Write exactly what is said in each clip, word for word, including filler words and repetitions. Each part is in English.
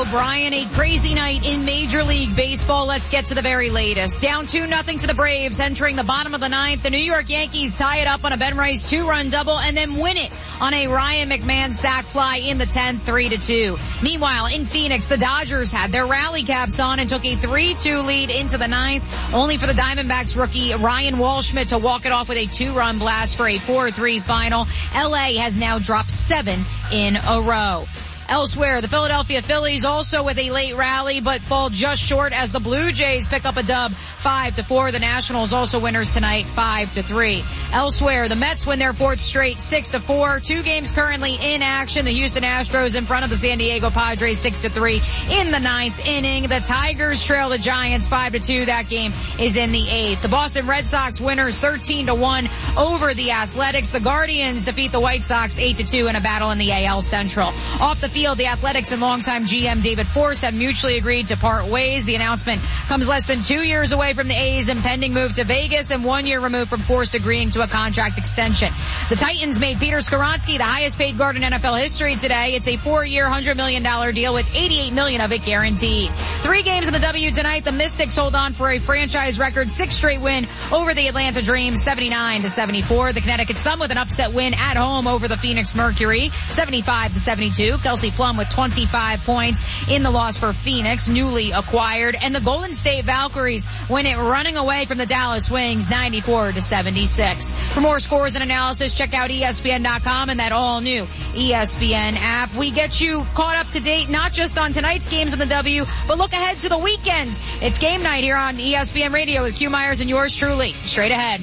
O'Brien. A crazy night in Major League Baseball. Let's get to the very latest. Down two nothing to the Braves entering the bottom of the ninth. The New York Yankees tie it up on a Ben Rice two-run double and then win it on a Ryan McMahon sac fly in the tenth, three to two. Meanwhile, in Phoenix, the Dodgers had their rally caps on and took a three two lead into the ninth, only for the Diamondbacks rookie Ryan Walschmidt to walk it off with a two-run blast for a four three final. L A has now dropped seven in a row. Elsewhere, the Philadelphia Phillies also with a late rally, but fall just short as the Blue Jays pick up a dub, five to four. The Nationals also winners tonight, five to three. Elsewhere, the Mets win their fourth straight, six to four. Two games currently in action. The Houston Astros in front of the San Diego Padres, six to three in the ninth inning. The Tigers trail the Giants, five to two. That game is in the eighth. The Boston Red Sox winners, thirteen to one over the Athletics. The Guardians defeat the White Sox, eight to two in a battle in the A L Central. Off the field, the Athletics and longtime G M David Forst have mutually agreed to part ways. The announcement comes less than two years away from the A's impending move to Vegas and one year removed from Forst agreeing to a contract extension. The Titans made Peter Skoronski the highest paid guard in N F L history today. It's a four-year, one hundred million dollars deal with eighty-eight million dollars of it guaranteed. Three games in the W tonight. The Mystics hold on for a franchise record six straight win over the Atlanta Dream, seventy-nine to seventy-four. The Connecticut Sun with an upset win at home over the Phoenix Mercury, seventy-five to seventy-two. Kelsey Plum with twenty-five points in the loss for Phoenix, newly acquired. And the Golden State Valkyries win it running away from the Dallas Wings, ninety-four to seventy-six. For more scores and analysis, check out E S P N dot com and that all-new E S P N app. We get you caught up to date, not just on tonight's games in the W, but look ahead to the weekend. It's game night here on E S P N Radio with Q Myers and yours truly. Straight ahead.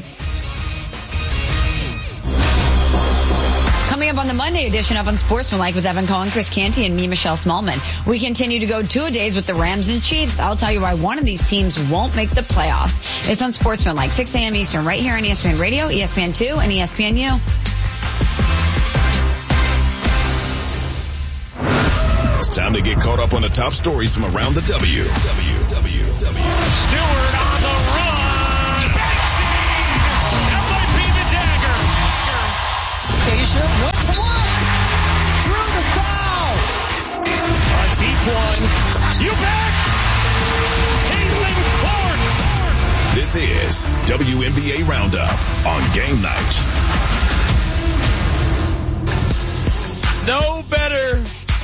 Coming up on the Monday edition of Unsportsmanlike with Evan Cohen, Chris Canty, and me, Michelle Smallman. We continue to go two-a-days with the Rams and Chiefs. I'll tell you why one of these teams won't make the playoffs. It's Unsportsmanlike, six a.m. Eastern, right here on E S P N Radio, E S P N two, and E S P N U. It's time to get caught up on the top stories from around the W. W, W, W. Stewart on the run. Banksy! That might be the dagger. Asia, one to one. Through the foul. A deep one. You bet. Caitlin Clark. This is W N B A Roundup on Game Night. No better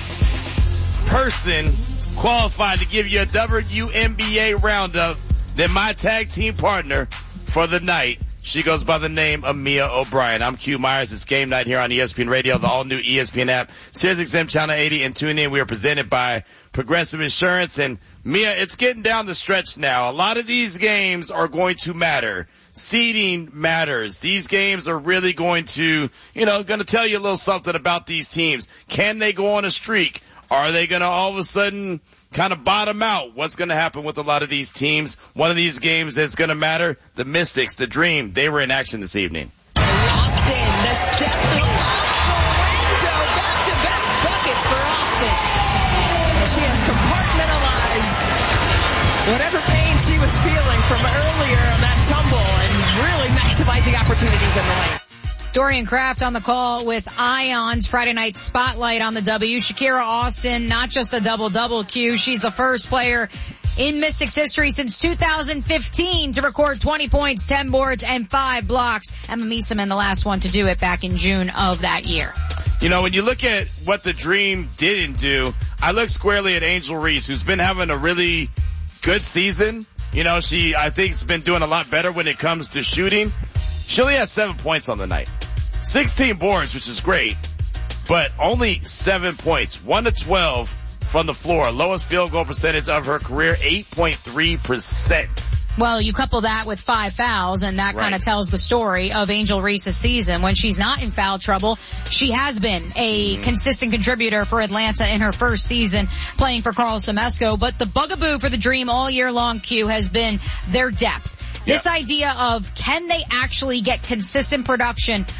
person qualified to give you a W N B A Roundup than my tag team partner for the night. She goes by the name of Mia O'Brien. I'm Q Myers. It's Game Night here on E S P N Radio, the all-new E S P N app, Sirius X M Channel eighty, and tune in. We are presented by Progressive Insurance. And Mia, it's getting down the stretch now. A lot of these games are going to matter. Seeding matters. These games are really going to, you know, going to tell you a little something about these teams. Can they go on a streak? Are they going to all of a sudden kind of bottom out? What's going to happen with a lot of these teams? One of these games that's going to matter, the Mystics, the Dream, they were in action this evening. Austin, the step off Lorenzo, back-to-back buckets for Austin. She has compartmentalized whatever pain she was feeling from earlier on that tumble and really maximizing opportunities in the lane. Dorian Kraft on the call with Ions Friday Night Spotlight on the W. Shakira Austin, not just a double-double Q. She's the first player in Mystics history since two thousand fifteen to record twenty points, ten boards, and five blocks. Emma Meeseman, the last one to do it back in June of that year. You know, when you look at what the Dream didn't do, I look squarely at Angel Reese, who's been having a really good season. You know, she, I think, has been doing a lot better when it comes to shooting. She only has seven points on the night. sixteen boards, which is great, but only seven points. one to twelve from the floor. Lowest field goal percentage of her career, eight point three percent. Well, you couple that with five fouls, and that right. kind of tells the story of Angel Reese's season. When she's not in foul trouble, she has been a mm. consistent contributor for Atlanta in her first season playing for Carl Semesco. But the bugaboo for the Dream all year long, Q, has been their depth. This yep. idea of can they actually get consistent production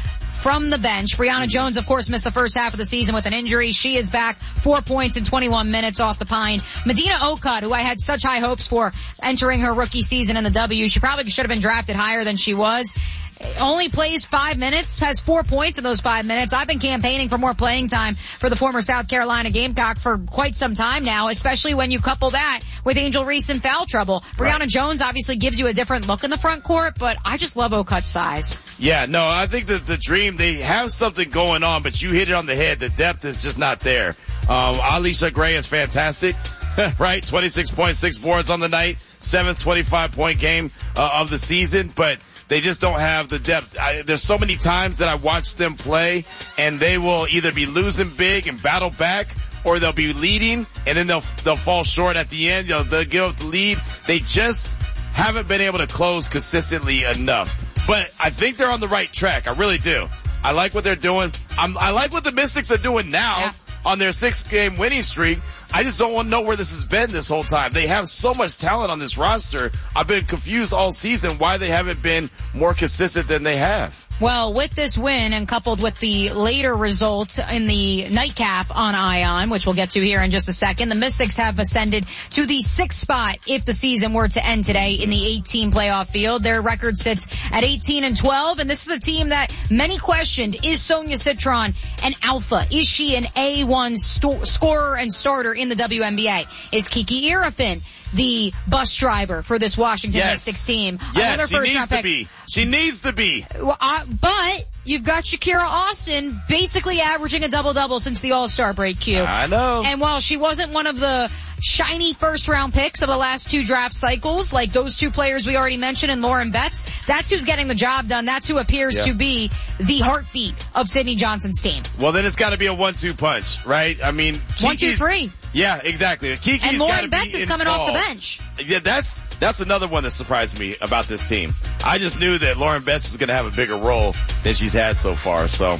from the bench. Brianna Jones, of course, missed the first half of the season with an injury. She is back, four points in twenty-one minutes off the pine. Medina Okut, who I had such high hopes for entering her rookie season in the W, she probably should have been drafted higher than she was. Only plays five minutes, has four points in those five minutes. I've been campaigning for more playing time for the former South Carolina Gamecock for quite some time now, especially when you couple that with Angel Reese in foul trouble. Brianna right. Jones obviously gives you a different look in the front court, but I just love Okut's size. Yeah, no, I think that the Dream, they have something going on, but you hit it on the head. The depth is just not there. Um, Alicia Gray is fantastic. Right, twenty-six point six boards on the night, seventh twenty-five point game uh, of the season, but they just don't have the depth. I, there's so many times that I watch them play, and they will either be losing big and battle back, or they'll be leading, and then they'll they'll fall short at the end. They'll, they'll give up the lead. They just haven't been able to close consistently enough. But I think they're on the right track. I really do. I like what they're doing. I'm, I like what the Mystics are doing now. Yeah. On their six-game winning streak. I just don't want to know where this has been this whole time. They have so much talent on this roster. I've been confused all season why they haven't been more consistent than they have. Well, with this win and coupled with the later result in the nightcap on Ion, which we'll get to here in just a second, the Mystics have ascended to the sixth spot if the season were to end today in the eight-team playoff field. Their record sits at eighteen and twelve, and this is a team that many questioned, is Sonia Citron an alpha? Is she an A one sto- scorer and starter in the W N B A? Is Kiki Irafin the bus driver for this Washington yes. Mystics team? Yes, Another she needs to be. She needs to be. Well, uh, but you've got Shakira Austin basically averaging a double-double since the All-Star break, Q. I know. And while she wasn't one of the shiny first-round picks of the last two draft cycles, like those two players we already mentioned and Lauren Betts, that's who's getting the job done. That's who appears yeah. to be the heartbeat of Sydney Johnson's team. Well, then it's got to be a one two punch, right? I mean, Kiki's, one, two, three. Yeah, exactly. Kiki's and Lauren Betts is involved. coming off the bench. Yeah, that's that's another one that surprised me about this team. I just knew that Lauren Betts was going to have a bigger role than she's had so far. So,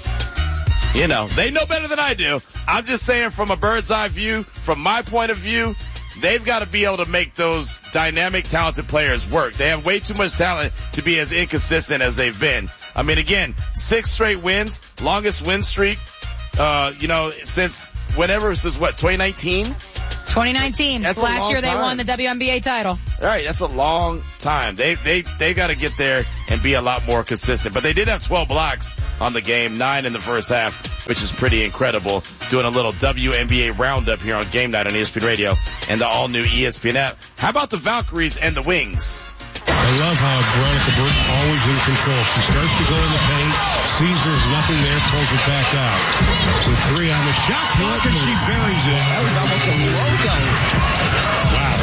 you know, they know better than I do. I'm just saying from a bird's eye view, from my point of view, they've got to be able to make those dynamic, talented players work. They have way too much talent to be as inconsistent as they've been. I mean, again, six straight wins, longest win streak, uh, you know, since whenever, since what, twenty nineteen? twenty nineteen. That's last year time. They won the W N B A title. All right, that's a long time. They they they got to get there and be a lot more consistent. But they did have twelve blocks on the game, nine in the first half, which is pretty incredible. Doing a little W N B A roundup here on Game Night on E S P N Radio and the all new E S P N app. How about the Valkyries and the Wings? I love how Veronica Burton always in control. She starts to go in the paint, sees there's nothing there, pulls it back out. With three on the shot clock, and she buries it. That was almost a logo. Wow.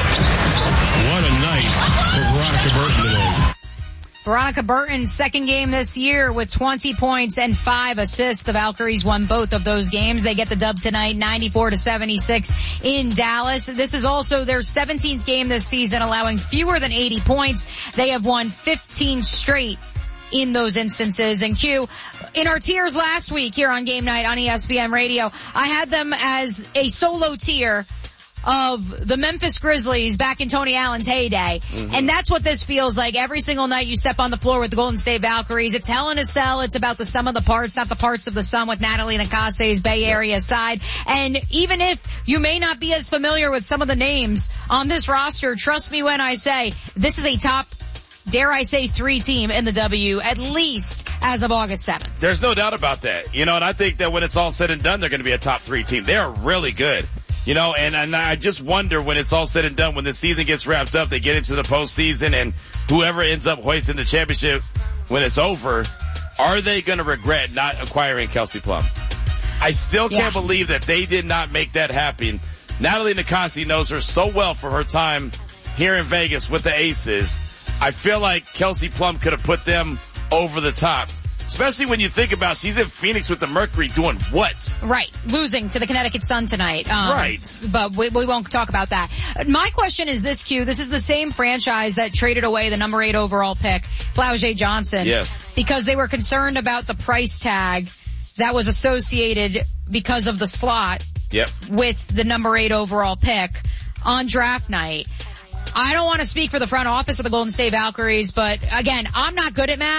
What a night for Veronica Burton today. Veronica Burton's second game this year with twenty points and five assists. The Valkyries won both of those games. They get the dub tonight, ninety-four to seventy-six in Dallas. This is also their seventeenth game this season, allowing fewer than eighty points. They have won fifteen straight in those instances. And Q, in our tiers last week here on Game Night on E S P N Radio, I had them as a solo tier of the Memphis Grizzlies back in Tony Allen's heyday. Mm-hmm. And that's what this feels like. Every single night you step on the floor with the Golden State Valkyries. It's hell in a cell. It's about the sum of the parts, not the parts of the sum with Natalie Nakase's Bay Area side. And even if you may not be as familiar with some of the names on this roster, trust me when I say this is a top, dare I say, three team in the W, at least as of August seventh. There's no doubt about that. You know, and I think that when it's all said and done, they're going to be a top three team. They are really good. You know, and, and I just wonder when it's all said and done, when the season gets wrapped up, they get into the postseason, and whoever ends up hoisting the championship when it's over, are they going to regret not acquiring Kelsey Plum? I still can't yeah. believe that they did not make that happen. Natalie Nakase knows her so well from her time here in Vegas with the Aces. I feel like Kelsey Plum could have put them over the top. Especially when you think about she's in Phoenix with the Mercury doing what? Right. Losing to the Connecticut Sun tonight. Um, right. But we, we won't talk about that. My question is this, Q. This is the same franchise that traded away the number eight overall pick, Flau'jae Johnson. Yes. Because they were concerned about the price tag that was associated because of the slot yep. with the number eight overall pick on draft night. I don't want to speak for the front office of the Golden State Valkyries, but again, I'm not good at math.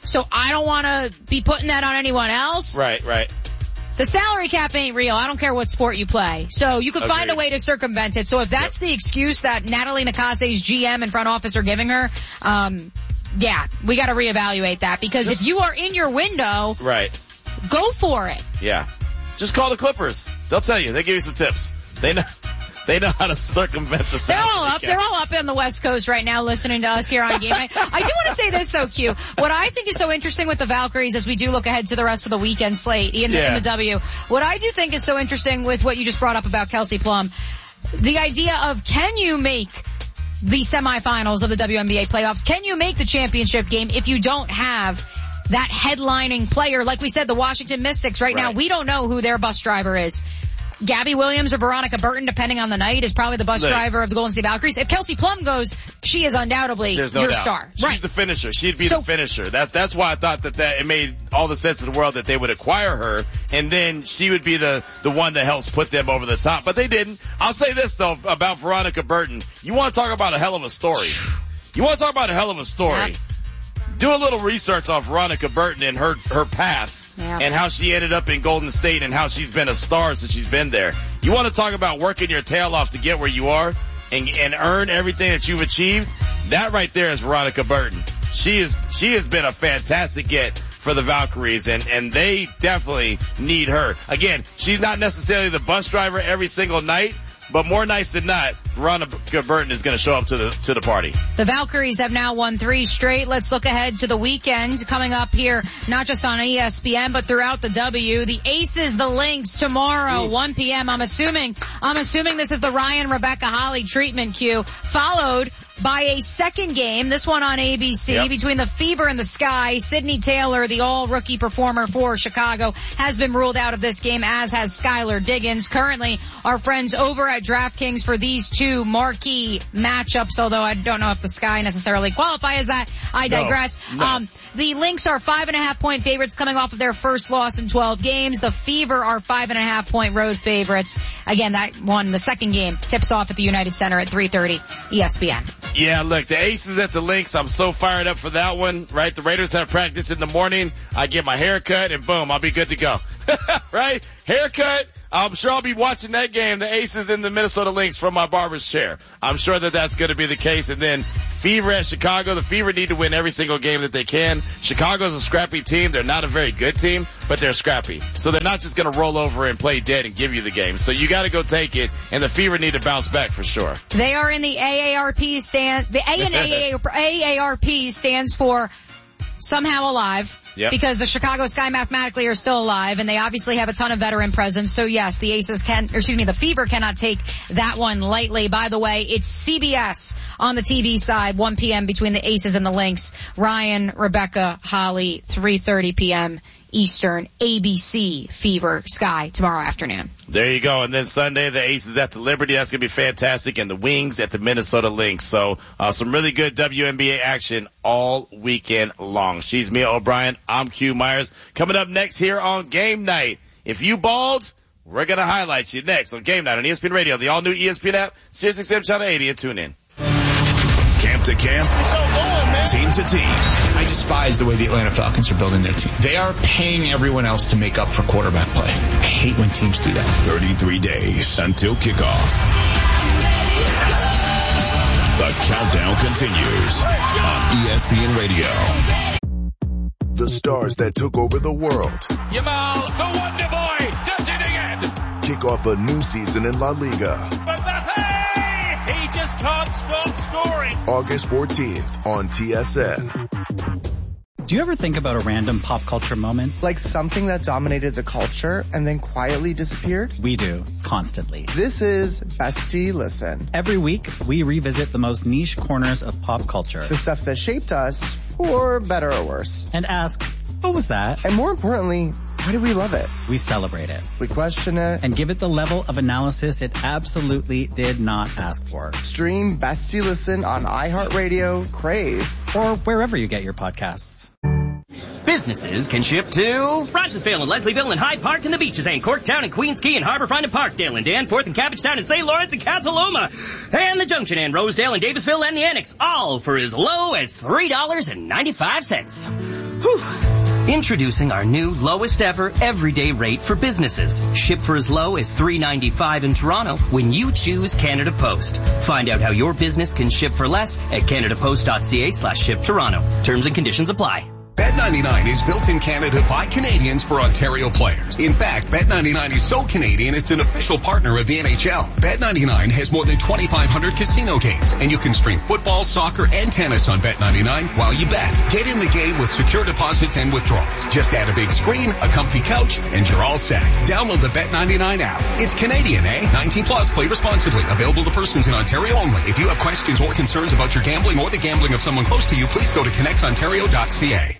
so I don't want to be putting that on anyone else. Right, right. The salary cap ain't real. I don't care what sport you play. So you can Agreed. find a way to circumvent it. So if that's yep. the excuse that Natalie Nakase's G M and front office are giving her, um, yeah, we got to reevaluate that because Just, if you are in your window, right, go for it. Yeah. Just call the Clippers. They'll tell you. They give you some tips. They know. They know how to circumvent the They're all up. They're all up on the West Coast right now listening to us here on Game Night. I do want to say this, though, Q. What I think is so interesting with the Valkyries as we do look ahead to the rest of the weekend slate in the, yeah. in the W, what I do think is so interesting with what you just brought up about Kelsey Plum, the idea of can you make the semifinals of the W N B A playoffs? Can you make the championship game if you don't have that headlining player? Like we said, the Washington Mystics right, right. now, we don't know who their bus driver is. Gabby Williams or Veronica Burton, depending on the night, is probably the bus Look, driver of the Golden State Valkyries. If Kelsey Plum goes, she is undoubtedly no your doubt. star. She's right. the finisher. She'd be so, the finisher. That That's why I thought that, that it made all the sense in the world that they would acquire her, and then she would be the, the one that helps put them over the top. But they didn't. I'll say this, though, about Veronica Burton. You want to talk about a hell of a story. You want to talk about a hell of a story. Yeah. Do a little research on Veronica Burton and her, her path. Yeah. And how she ended up in Golden State and how she's been a star since she's been there. You want to talk about working your tail off to get where you are and, and earn everything that you've achieved? That right there is Veronica Burton. She is, she has been a fantastic get for the Valkyries and, and they definitely need her. Again, she's not necessarily the bus driver every single night, but more nights than not, Veronica Burton is going to show up to the to the party. The Valkyries have now won three straight. Let's look ahead to the weekend coming up here, not just on E S P N, but throughout the W. The Aces, the Lynx tomorrow, Ooh. one p.m. I'm assuming, I'm assuming this is the Ryan Rebecca Holly treatment cue, followed by a second game, this one on A B C, yep. between the Fever and the Sky. Sydney Taylor, the all-rookie performer for Chicago, has been ruled out of this game, as has Skylar Diggins. Currently, our friends over at DraftKings for these two marquee matchups, although I don't know if the Sky necessarily qualify as that. I digress. No, no. Um, the Lynx are five and a half point favorites coming off of their first loss in twelve games. The Fever are five and a half point road favorites. Again, that one, the second game, tips off at the United Center at three thirty E S P N. Yeah, look, the Aces at the Lynx, I'm so fired up for that one, right? The Raiders have practice in the morning. I get my hair cut and boom, I'll be good to go. Right? Haircut. I'm sure I'll be watching that game, the Aces and the Minnesota Lynx, from my barber's chair. I'm sure that that's going to be the case. And then Fever at Chicago. The Fever need to win every single game that they can. Chicago's a scrappy team. They're not a very good team, but they're scrappy. So they're not just going to roll over and play dead and give you the game. So you got to go take it, and the Fever need to bounce back for sure. They are in the A A R P stand. The A and A A R P stands for somehow alive. Yep. Because the Chicago Sky mathematically are still alive, and they obviously have a ton of veteran presence. So yes, the Aces can, or excuse me, the Fever cannot take that one lightly. By the way, it's C B S on the T V side, one p.m. between the Aces and the Lynx. Ryan, Rebecca, Holly, three thirty p.m. Eastern, A B C, Fever, Sky, tomorrow afternoon. There you go. And then Sunday, the Aces at the Liberty. That's going to be fantastic. And the Wings at the Minnesota Lynx. So, uh, some really good W N B A action all weekend long. She's Mia O'Brien. I'm Q Myers. Coming up next here on Game Night. If you balled, we're going to highlight you next on Game Night on E S P N Radio, the all-new E S P N app, Sirius X M Channel eighty, and tune in. Camp to camp, So long, man. team to team. I despise the way the Atlanta Falcons are building their team. They are paying everyone else to make up for quarterback play. I hate when teams do that. thirty-three days until kickoff. The countdown continues on E S P N Radio. The stars that took over the world. Yamal, the Wonder Boy, does it again. Kick off a new season in La Liga. Mbappe, he just can't stop scoring. August fourteenth on T S N. Do you ever think about a random pop culture moment? Like something that dominated the culture and then quietly disappeared? We do, constantly. This is Bestie Listen. Every week, we revisit the most niche corners of pop culture. The stuff that shaped us, for better or worse. And ask, what was that? And more importantly, why do we love it? We celebrate it. We question it. And give it the level of analysis it absolutely did not ask for. Stream Bestie Listen on iHeartRadio, Crave, or wherever you get your podcasts. Businesses can ship to Rogersville and Leslieville and Hyde Park and the Beaches and Corktown and Queens Key and Harborfront and Parkdale and Danforth and Cabbagetown and Saint Lawrence and Casaloma and the Junction and Rosedale and Davisville and the Annex, all for as low as three dollars and ninety-five cents. Introducing our new lowest ever everyday rate for businesses. Ship for as low as three dollars and ninety-five cents in Toronto when you choose Canada Post. Find out how your business can ship for less at canadapost.ca slash ship Toronto. Terms and conditions apply. Bet ninety-nine is built in Canada by Canadians for Ontario players. In fact, Bet ninety-nine is so Canadian it's an official partner of the N H L. Bet ninety-nine has more than twenty-five hundred casino games, and you can stream football, soccer, and tennis on Bet ninety-nine while you bet. Get in the game with secure deposits and withdrawals. Just add a big screen, a comfy couch, and you're all set. Download the Bet ninety-nine app. It's Canadian, eh? nineteen plus. Play responsibly. Available to persons in Ontario only. If you have questions or concerns about your gambling or the gambling of someone close to you, please go to connect ontario dot c a.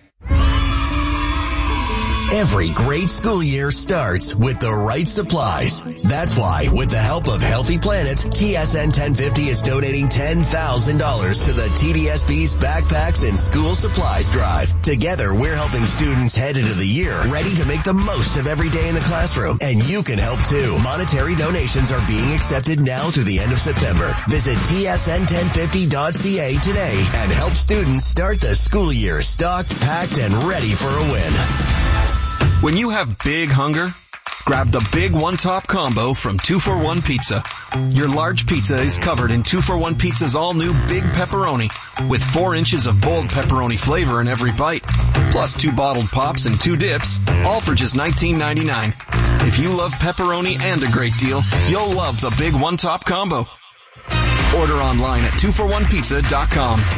Every great school year starts with the right supplies. That's why, with the help of Healthy Planet, T S N ten fifty is donating ten thousand dollars to the T D S B's Backpacks and School Supplies Drive. Together, we're helping students head into the year ready to make the most of every day in the classroom. And you can help too. Monetary donations are being accepted now through the end of September. Visit T S N ten fifty dot c a today and help students start the school year stocked, packed, and ready for a win. When you have big hunger, grab the Big One Top Combo from two for one Pizza. Your large pizza is covered in two for one Pizza's all-new Big Pepperoni with four inches of bold pepperoni flavor in every bite, plus two bottled pops and two dips, all for just nineteen ninety-nine. If you love pepperoni and a great deal, you'll love the Big One Top Combo. Order online at two for one pizza dot com.